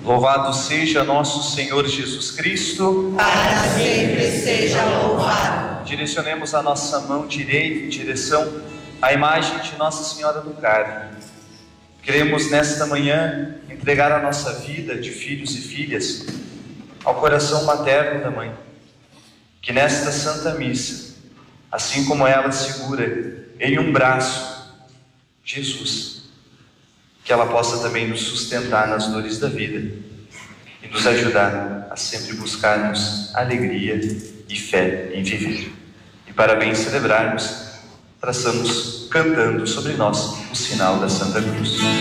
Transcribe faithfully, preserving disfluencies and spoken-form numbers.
Louvado seja nosso Senhor Jesus Cristo. Para sempre seja louvado. Direcionemos a nossa mão direita em direção à imagem de Nossa Senhora do Carmo. Queremos nesta manhã entregar a nossa vida de filhos e filhas ao coração materno da Mãe. Que nesta Santa Missa, assim como ela segura em um braço Jesus, que ela possa também nos sustentar nas dores da vida e nos ajudar a sempre buscarmos alegria e fé em viver. E para bem celebrarmos, traçamos cantando sobre nós o sinal da Santa Cruz.